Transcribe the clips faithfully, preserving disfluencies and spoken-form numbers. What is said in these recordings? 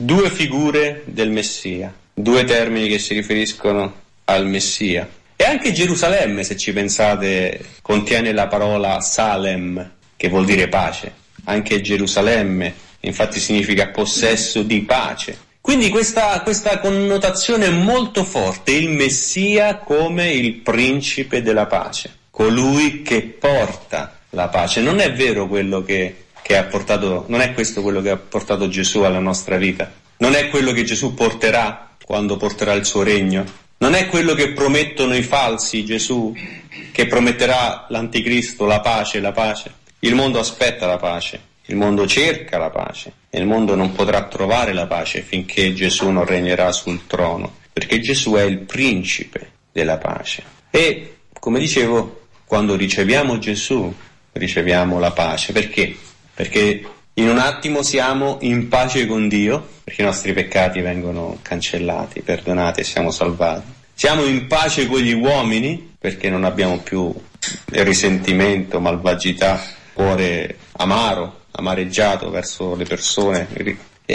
due figure del Messia, due termini che si riferiscono al Messia. E anche Gerusalemme, se ci pensate, contiene la parola Salem, che vuol dire pace. Anche Gerusalemme, infatti, significa possesso di pace. Quindi questa, questa connotazione molto forte, il Messia come il principe della pace, colui che porta la pace. Non è vero quello che, che ha portato, non è questo quello che ha portato Gesù alla nostra vita. Non è quello che Gesù porterà quando porterà il suo regno. Non è quello che promettono i falsi Gesù, che prometterà l'anticristo, la pace, la pace. Il mondo aspetta la pace. Il mondo cerca la pace e il mondo non potrà trovare la pace finché Gesù non regnerà sul trono, perché Gesù è il principe della pace. E, come dicevo, quando riceviamo Gesù, riceviamo la pace. Perché? Perché in un attimo siamo in pace con Dio, perché i nostri peccati vengono cancellati, perdonati e siamo salvati. Siamo in pace con gli uomini, perché non abbiamo più risentimento, malvagità, cuore amaro, amareggiato verso le persone, e,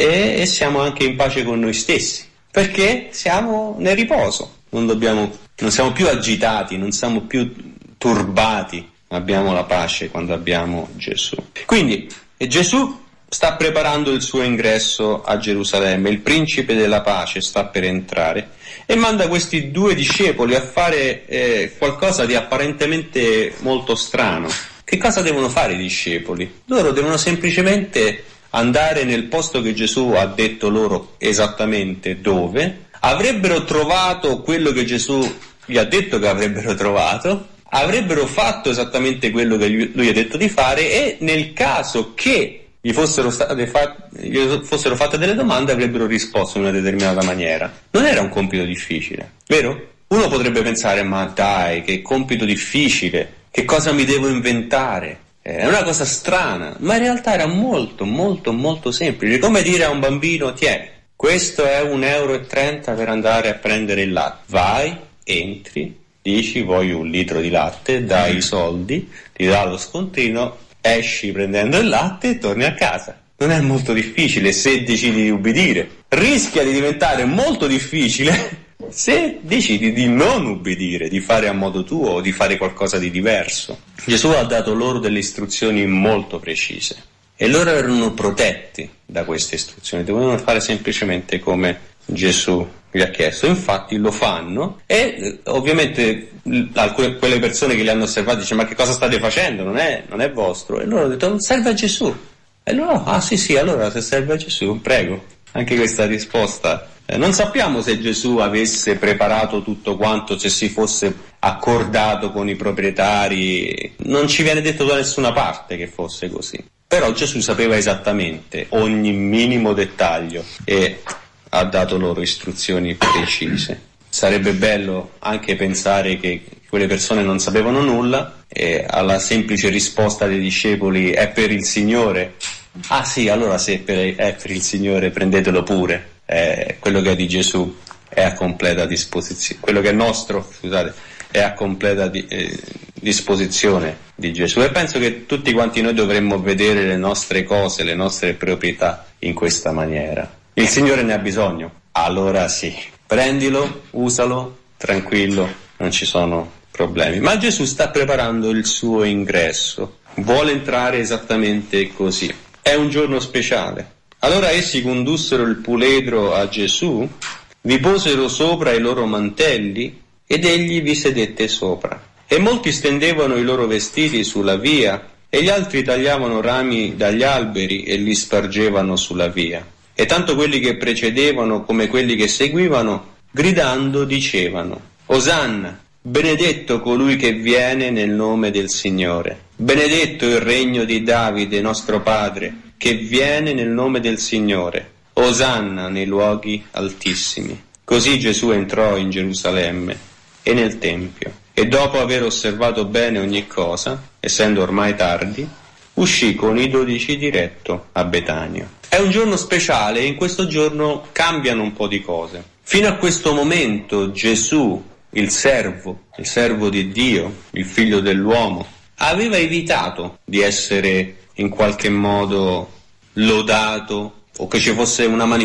e siamo anche in pace con noi stessi, perché siamo nel riposo, non dobbiamo, non siamo più agitati, non siamo più turbati, abbiamo la pace quando abbiamo Gesù. Quindi e Gesù sta preparando il suo ingresso a Gerusalemme, il principe della pace sta per entrare e manda questi due discepoli a fare eh, qualcosa di apparentemente molto strano. Che cosa devono fare i discepoli? Loro devono semplicemente andare nel posto che Gesù ha detto loro esattamente dove, avrebbero trovato quello che Gesù gli ha detto che avrebbero trovato, avrebbero fatto esattamente quello che lui ha detto di fare e nel caso che gli fossero, state fat- gli fossero fatte delle domande avrebbero risposto in una determinata maniera. Non era un compito difficile, vero? Uno potrebbe pensare, ma dai, che compito difficile! Che cosa mi devo inventare? È una cosa strana, ma in realtà era molto, molto, molto semplice. Come dire a un bambino, tieni, questo è un euro e trenta per andare a prendere il latte. Vai, entri, dici voglio un litro di latte, dai i soldi, ti dà lo scontrino, esci prendendo il latte e torni a casa. Non è molto difficile se decidi di ubbidire. Rischia di diventare molto difficile se decidi di non ubbidire, di fare a modo tuo o di fare qualcosa di diverso. Gesù ha dato loro delle istruzioni molto precise e loro erano protetti da queste istruzioni, dovevano fare semplicemente come Gesù gli ha chiesto. Infatti lo fanno e ovviamente alcune, quelle persone che li hanno osservati dicono ma che cosa state facendo? Non è, non è vostro. E loro hanno detto serve a Gesù. E loro ah sì sì allora se serve a Gesù prego. Anche questa risposta Eh, non sappiamo se Gesù avesse preparato tutto quanto, se si fosse accordato con i proprietari, non ci viene detto da nessuna parte che fosse così. Però Gesù sapeva esattamente ogni minimo dettaglio e ha dato loro istruzioni precise. Sarebbe bello anche pensare che quelle persone non sapevano nulla e alla semplice risposta dei discepoli è per il Signore. Ah sì, allora se per, è per il Signore prendetelo pure. Eh, quello che è di Gesù è a completa disposizione, quello che è nostro, scusate, è a completa di, eh, disposizione di Gesù e penso che tutti quanti noi dovremmo vedere le nostre cose, le nostre proprietà in questa maniera. Il Signore ne ha bisogno? Allora sì, prendilo, usalo, tranquillo, non ci sono problemi. Ma Gesù sta preparando il suo ingresso, vuole entrare esattamente così. È un giorno speciale. Allora essi condussero il puledro a Gesù, vi posero sopra i loro mantelli ed egli vi sedette sopra. E molti stendevano i loro vestiti sulla via e gli altri tagliavano rami dagli alberi e li spargevano sulla via. E tanto quelli che precedevano come quelli che seguivano, gridando, dicevano: Osanna, benedetto colui che viene nel nome del Signore. Benedetto il regno di Davide, nostro padre, che viene nel nome del Signore. Osanna nei luoghi altissimi. Così Gesù entrò in Gerusalemme e nel Tempio, e dopo aver osservato bene ogni cosa, essendo ormai tardi, uscì con i dodici diretto a Betania. È un giorno speciale e in questo giorno cambiano un po' di cose. Fino a questo momento Gesù, il servo, il servo di Dio, il figlio dell'uomo, aveva evitato di essere in qualche modo lodato o che ci fosse una manifestazione